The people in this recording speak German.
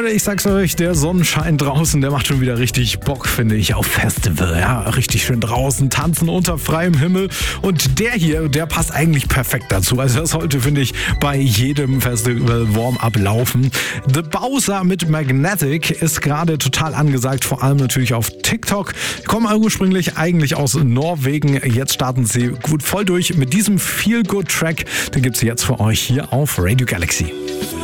Leute, ich sag's euch, der Sonnenschein draußen, der macht schon wieder richtig Bock, finde ich, auf Festival. Ja, richtig schön draußen, tanzen unter freiem Himmel. Und der hier, der passt eigentlich perfekt dazu. Also das sollte, finde ich, bei jedem Festival Warm-Up laufen. The Bowser mit Magnetic ist gerade total angesagt, vor allem natürlich auf TikTok. Die kommen ursprünglich eigentlich aus Norwegen. Jetzt starten sie gut voll durch mit diesem Feel-Good-Track. Den gibt's jetzt für euch hier auf Radio Galaxy.